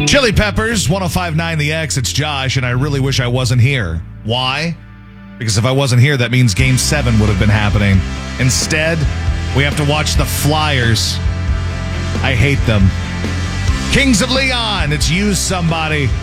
Chili Peppers, 105.9 The X. It's Josh, and I really wish I wasn't here. Why? Because if I wasn't here, that means Game 7 would have been happening. Instead, we have to watch the Flyers. I hate them. Kings of Leon, it's Use Somebody.